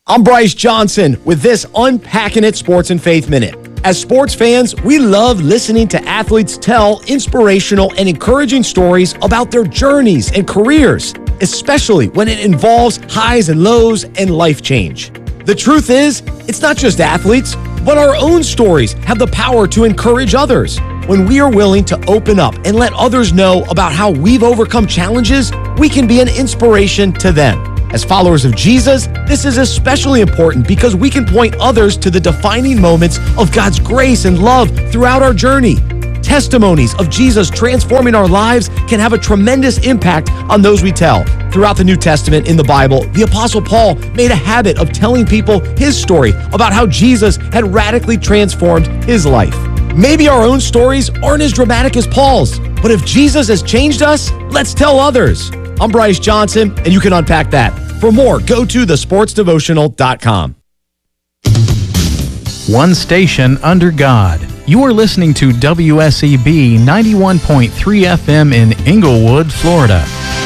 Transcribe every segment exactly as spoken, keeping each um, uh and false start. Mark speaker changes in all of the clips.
Speaker 1: I'm Bryce Johnson with this Unpacking It Sports and Faith Minute. As sports fans, we love listening to athletes tell inspirational and encouraging stories about their journeys and careers, especially when it involves highs and lows and life change. The truth is, it's not just athletes, but our own stories have the power to encourage others. When we are willing to open up and let others know about how we've overcome challenges, we can be an inspiration to them. As followers of Jesus, this is especially important because we can point others to the defining moments of God's grace and love throughout our journey. Testimonies of Jesus transforming our lives can have a tremendous impact on those we tell. Throughout the New Testament in the Bible, the Apostle Paul made a habit of telling people his story about how Jesus had radically transformed his life. Maybe our own stories aren't as dramatic as Paul's, but if Jesus has changed us, let's tell others. I'm Bryce Johnson, and you can unpack that. For more, go to the sports devotional dot com.
Speaker 2: One station under God. You are listening to W S E B ninety-one point three F M in Inglewood, Florida.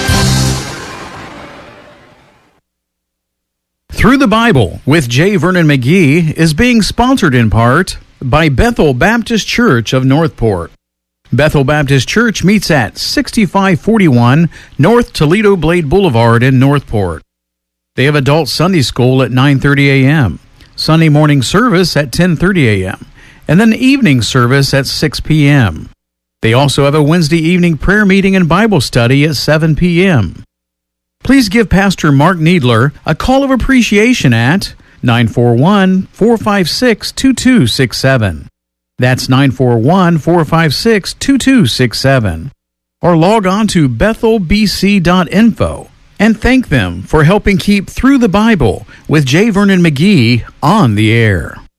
Speaker 2: Through the Bible with J. Vernon McGee is being sponsored in part by Bethel Baptist Church of Northport. Bethel Baptist Church meets at sixty-five forty-one North Toledo Blade Boulevard in Northport. They have adult Sunday school at nine thirty a.m., Sunday morning service at ten thirty a.m., and then evening service at six p.m. They also have a Wednesday evening prayer meeting and Bible study at seven p.m. Please give Pastor Mark Needler a call of appreciation at nine four one, four five six, two two six seven. That's nine four one, four five six, two two six seven. Or log on to bethel b c dot info and thank them for helping keep Through the Bible with J. Vernon McGee on the air.